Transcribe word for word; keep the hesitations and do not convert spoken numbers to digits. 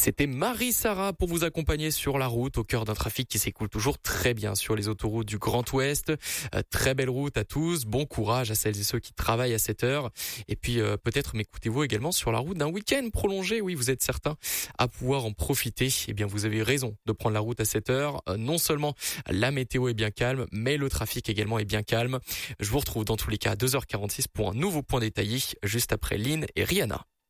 C'était Marie-Sara pour vous accompagner sur la route au cœur d'un trafic qui s'écoule toujours très bien sur les autoroutes du Grand Ouest. Euh, très belle route à tous. Bon courage à celles et ceux qui travaillent à cette heure. Et puis euh, peut-être m'écoutez-vous également sur la route d'un week-end prolongé. Oui, vous êtes certains à pouvoir en profiter. Eh bien, vous avez raison de prendre la route à cette heure. Euh, non seulement la météo est bien calme, mais le trafic également est bien calme. Je vous retrouve dans tous les cas à deux heures quarante-six pour un nouveau point détaillé juste après Lynn et Rihanna.